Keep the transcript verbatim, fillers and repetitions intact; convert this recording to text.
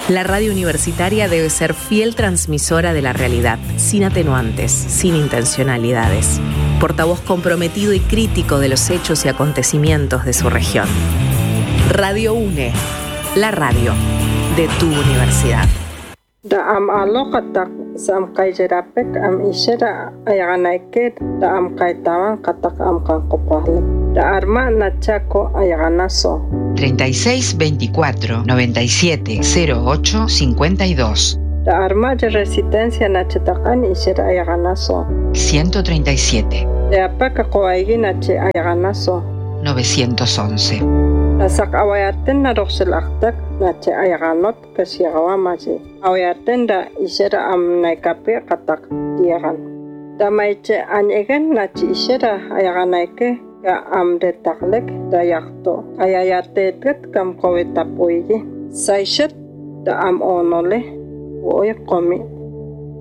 La radio universitaria debe ser fiel transmisora de la realidad, sin atenuantes, sin intencionalidades. Portavoz comprometido y crítico de los hechos y acontecimientos de su región. Radio UNE, la radio de tu universidad. Da am aloqatak sam qayjerapek am ishera ayaganaike da am kaitawan katak am kanqopahle da arma nachaco ayaganaso treinta y seis veinticuatro noventa y siete cero ocho cincuenta y dos da arma de resistencia nachetakan ishera ayaganaso ciento treinta y siete de apaka qoaigi nache ayaganaso novecientos once Nasak awayaten na roxelaktak nache ayaganot kasiagawamaji. Awayaten da isera am naikape katak diagan. Da maiche anyegen nache isera ayaganaike ka am detaklek da yakto. Ayayatetet kam kowetapoigi. Saishet da am onole. Woy komi